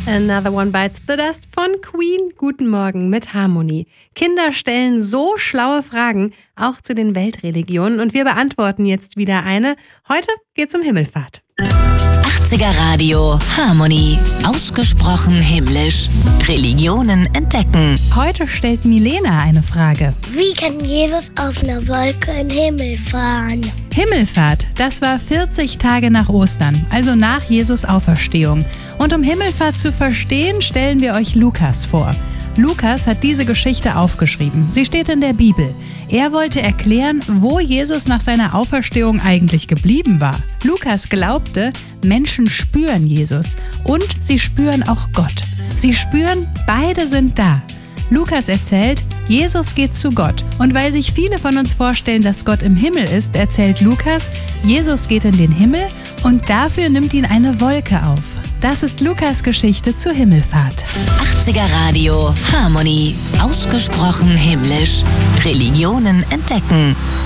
Another One Bites the Dust von Queen. Guten Morgen mit Harmonie. Kinder stellen so schlaue Fragen, auch zu den Weltreligionen. Und wir beantworten jetzt wieder eine. Heute geht's um Himmelfahrt. 80er Radio Harmonie. Ausgesprochen himmlisch. Religionen entdecken. Heute stellt Milena eine Frage. Wie kann Jesus auf einer Wolke in den Himmel fahren? Himmelfahrt, das war 40 Tage nach Ostern, also nach Jesus Auferstehung. Und um Himmelfahrt zu verstehen, stellen wir euch Lukas vor. Lukas hat diese Geschichte aufgeschrieben. Sie steht in der Bibel. Er wollte erklären, wo Jesus nach seiner Auferstehung eigentlich geblieben war. Lukas glaubte, Menschen spüren Jesus und sie spüren auch Gott. Sie spüren, beide sind da. Lukas erzählt, Jesus geht zu Gott. Und weil sich viele von uns vorstellen, dass Gott im Himmel ist, erzählt Lukas, Jesus geht in den Himmel und dafür nimmt ihn eine Wolke auf. Das ist Lukas Geschichte zur Himmelfahrt. 80er Radio Harmonie. Ausgesprochen himmlisch. Religionen entdecken.